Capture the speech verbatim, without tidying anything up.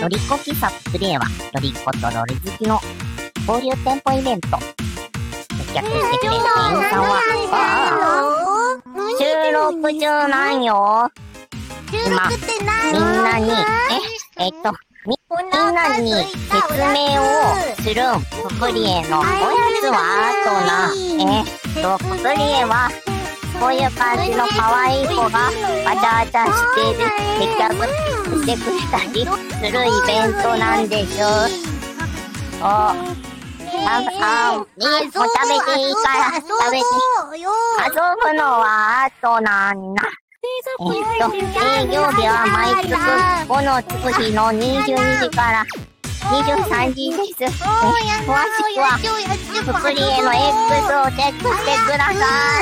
ロリコ喫茶プレイは、ロリコとロリ好きの交流店舗イベント。接客してくれる店員さんは、ああ、収録中なんよ。今、みんなに、え、えっと、み、みんなに説明をするププリエのおやつはあとな、えっと、ププリエは、こういう感じの可愛い子がわちゃわちゃしてる接客してくれたりするイベントなんでしょ。お、あ、あ、もう食べていいから食べて。遊ぶのはあとなんだ。えっと、営業日は毎月ごのつく日のにじゅうにじからにじゅうさんじです。え、詳しくはププリエの X をチェックしてください。